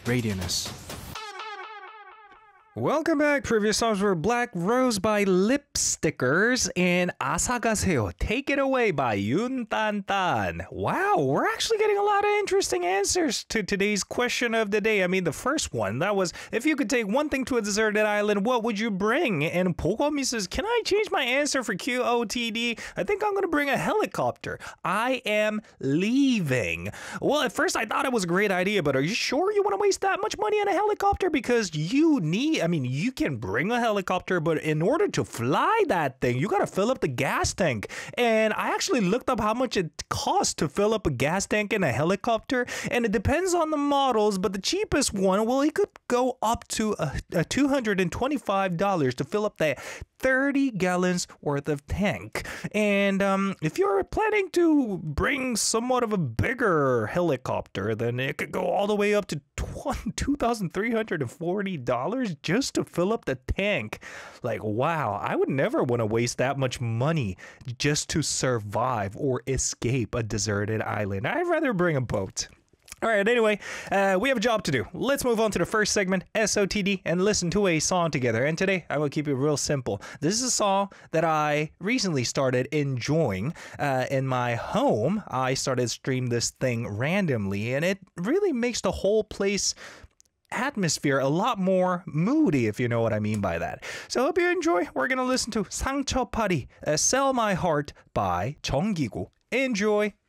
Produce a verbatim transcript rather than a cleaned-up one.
Radianus. Welcome back. Previous songs were Black Rose by Lipstickers and Asagaseyo, Take It Away by Yun Tan Tan. Wow, we're actually getting a lot of interesting answers to today's question of the day. I mean, the first one, that was, if you could take one thing to a deserted island, what would you bring? And Pogomi says, can I change my answer for Q O T D? I think I'm going to bring a helicopter. I am leaving. Well, at first I thought it was a great idea, but are you sure you want to waste that much money on a helicopter? Because you need... I mean, you can bring a helicopter, but in order to fly that thing, you got to fill up the gas tank. And I actually looked up how much it costs to fill up a gas tank in a helicopter. And it depends on the models, but the cheapest one, well, it could go up to a, a two hundred twenty-five dollars to fill up that thirty gallons worth of tank. And um, if you're planning to bring somewhat of a bigger helicopter, then it could go all the way up to two thousand three hundred forty dollars just to fill up the tank. Like, wow, I would never want to waste that much money just to survive or escape a deserted island. I'd rather bring a boat. All right, anyway, uh, we have a job to do. Let's move on to the first segment, S O T D, and listen to a song together. And today, I will keep it real simple. This is a song that I recently started enjoying uh, in my home. I started stream this thing randomly, and it really makes the whole place atmosphere a lot more moody, if you know what I mean by that. So I hope you enjoy. We're going to listen to 상처파리, uh, Sell My Heart by 정기고. Enjoy.